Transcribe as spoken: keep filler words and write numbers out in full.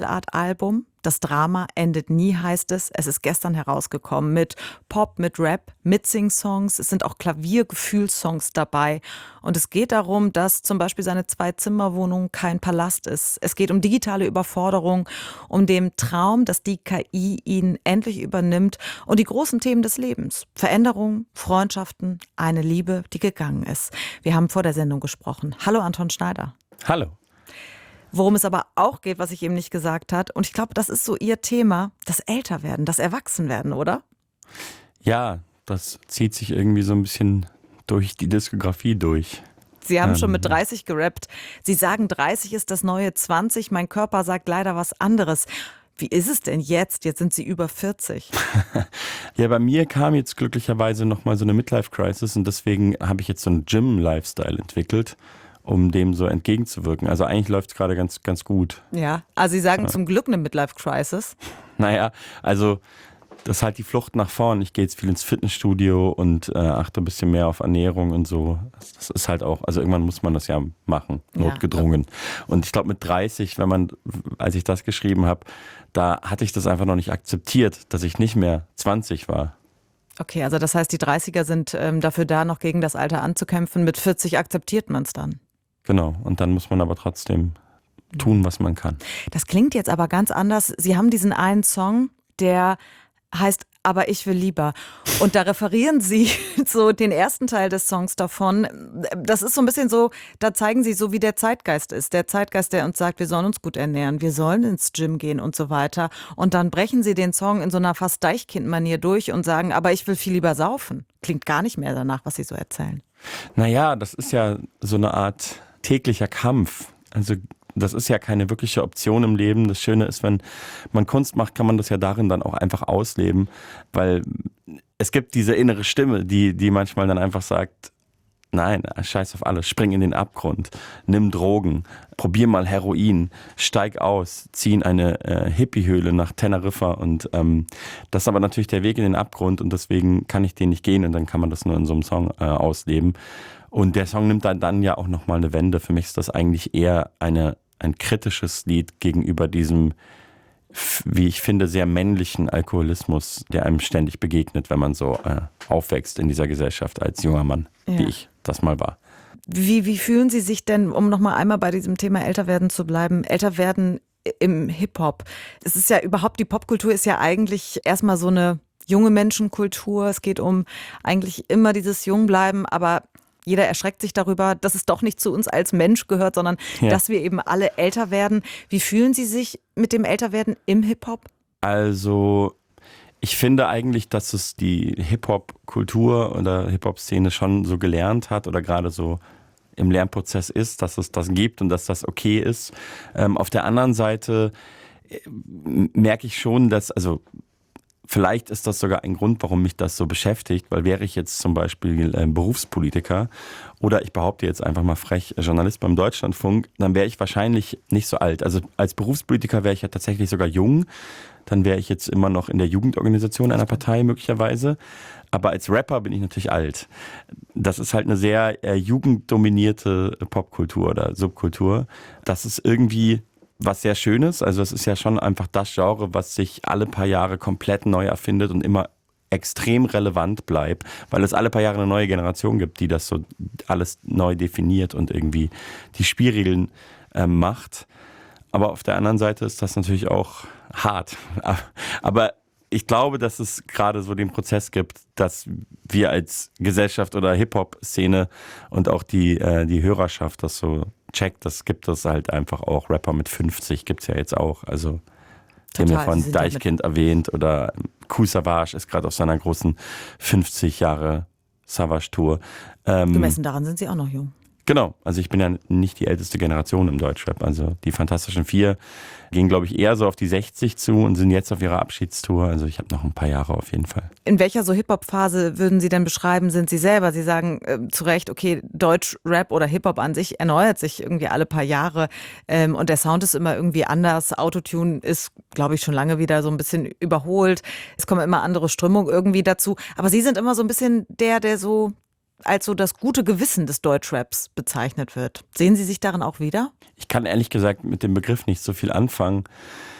Art Album. Das Drama endet nie, heißt es. Es ist gestern herausgekommen mit Pop, mit Rap, mit Sing-Songs. Es sind auch Klavier-Gefühlssongs dabei. Und es geht darum, dass zum Beispiel seine Zwei-Zimmer-Wohnung kein Palast ist. Es geht um digitale Überforderung, um den Traum, dass die K I ihn endlich übernimmt und die großen Themen des Lebens. Veränderung, Freundschaften, eine Liebe, die gegangen ist. Wir haben vor der Sendung gesprochen. Hallo Anton Schneider. Hallo. Worum es aber auch geht, was ich eben nicht gesagt habe, und ich glaube, das ist so Ihr Thema, das Älterwerden, das Erwachsenwerden, oder? Ja, das zieht sich irgendwie so ein bisschen durch die Diskografie durch. Sie haben ähm, schon mit dreißig gerappt. Sie sagen, dreißig ist das neue zwanzig. Mein Körper sagt leider was anderes. Wie ist es denn jetzt? Jetzt sind Sie über vierzig. Ja, bei mir kam jetzt glücklicherweise nochmal so eine Midlife-Crisis und deswegen habe ich jetzt so einen Gym-Lifestyle entwickelt, um dem so entgegenzuwirken. Also eigentlich läuft es gerade ganz, ganz gut. Ja, also Sie sagen Ja. zum Glück eine Midlife-Crisis. Naja, also das ist halt die Flucht nach vorn. Ich gehe jetzt viel ins Fitnessstudio und äh, achte ein bisschen mehr auf Ernährung und so. Das ist halt auch, also irgendwann muss man das ja machen, Ja. notgedrungen. Und ich glaube mit dreißig, wenn man, als ich das geschrieben habe, da hatte ich das einfach noch nicht akzeptiert, dass ich nicht mehr zwanzig war. Okay, also das heißt, die dreißiger sind ähm, dafür da, noch gegen das Alter anzukämpfen. Mit vierzig akzeptiert man es dann. Genau, und dann muss man aber trotzdem tun, was man kann. Das klingt jetzt aber ganz anders. Sie haben diesen einen Song, der heißt Aber ich will lieber. Und da referieren Sie so den ersten Teil des Songs davon. Das ist so ein bisschen so, da zeigen Sie so, wie der Zeitgeist ist. Der Zeitgeist, der uns sagt, wir sollen uns gut ernähren, wir sollen ins Gym gehen und so weiter. Und dann brechen Sie den Song in so einer fast Deichkind-Manier durch und sagen, aber ich will viel lieber saufen. Klingt gar nicht mehr danach, was Sie so erzählen. Naja, das ist ja so eine Art täglicher Kampf. Also das ist ja keine wirkliche Option im Leben. Das Schöne ist, wenn man Kunst macht, kann man das ja darin dann auch einfach ausleben, weil es gibt diese innere Stimme, die, die manchmal dann einfach sagt, nein, scheiß auf alles, spring in den Abgrund, nimm Drogen, probier mal Heroin, steig aus, zieh in eine äh, Hippie-Höhle nach Teneriffa und ähm, das ist aber natürlich der Weg in den Abgrund und deswegen kann ich den nicht gehen und dann kann man das nur in so einem Song äh, ausleben. Und der Song nimmt dann, dann ja auch nochmal eine Wende. Für mich ist das eigentlich eher eine, ein kritisches Lied gegenüber diesem, wie ich finde, sehr männlichen Alkoholismus, der einem ständig begegnet, wenn man so äh, aufwächst in dieser Gesellschaft als junger Mann, Ja. wie ich das mal war. Wie, wie fühlen Sie sich denn, um nochmal einmal bei diesem Thema Älterwerden zu bleiben, Älterwerden im Hip-Hop? Es ist ja überhaupt, die Popkultur ist ja eigentlich erstmal so eine junge Menschenkultur. Es geht um eigentlich immer dieses Jungbleiben, aber jeder erschreckt sich darüber, dass es doch nicht zu uns als Mensch gehört, sondern Ja. dass wir eben alle älter werden. Wie fühlen Sie sich mit dem Älterwerden im Hip-Hop? Also ich finde eigentlich, dass es die Hip-Hop-Kultur oder Hip-Hop-Szene schon so gelernt hat oder gerade so im Lernprozess ist, dass es das gibt und dass das okay ist. Ähm, auf der anderen Seite äh, merke ich schon, dass, also vielleicht ist das sogar ein Grund, warum mich das so beschäftigt, weil wäre ich jetzt zum Beispiel äh, Berufspolitiker oder ich behaupte jetzt einfach mal frech äh, Journalist beim Deutschlandfunk, dann wäre ich wahrscheinlich nicht so alt. Also als Berufspolitiker wäre ich ja tatsächlich sogar jung, dann wäre ich jetzt immer noch in der Jugendorganisation einer Partei möglicherweise. Aber als Rapper bin ich natürlich alt. Das ist halt eine sehr äh, jugenddominierte Popkultur oder Subkultur. Das ist irgendwie was sehr Schönes. Also es ist ja schon einfach das Genre, was sich alle paar Jahre komplett neu erfindet und immer extrem relevant bleibt, weil es alle paar Jahre eine neue Generation gibt, die das so alles neu definiert und irgendwie die Spielregeln äh, macht. Aber auf der anderen Seite ist das natürlich auch hart. Aber ich glaube, dass es gerade so den Prozess gibt, dass wir als Gesellschaft oder Hip-Hop-Szene und auch die, äh, die Hörerschaft das so checkt. Das gibt es halt einfach auch. Rapper mit fünfzig gibt es ja jetzt auch. Also, die haben ja Total, sie von sind Deichkind erwähnt oder Kool Savas ist gerade auf seiner großen fünfzig Jahre Savage-Tour. Ähm, Gemessen daran sind Sie auch noch jung. Genau, also ich bin ja nicht die älteste Generation im Deutschrap. Also die Fantastischen Vier gehen, glaube ich, eher so auf die sechzig zu und sind jetzt auf ihrer Abschiedstour. Also ich habe noch ein paar Jahre auf jeden Fall. In welcher so Hip-Hop-Phase würden Sie denn beschreiben, sind Sie selber? Sie sagen äh, zu Recht, okay, Deutsch-Rap oder Hip-Hop an sich erneuert sich irgendwie alle paar Jahre ähm, und der Sound ist immer irgendwie anders. Autotune ist, glaube ich, schon lange wieder so ein bisschen überholt. Es kommen immer andere Strömungen irgendwie dazu. Aber Sie sind immer so ein bisschen der, der so als so das gute Gewissen des Deutschraps bezeichnet wird. Sehen Sie sich darin auch wieder? Ich kann ehrlich gesagt mit dem Begriff nicht so viel anfangen.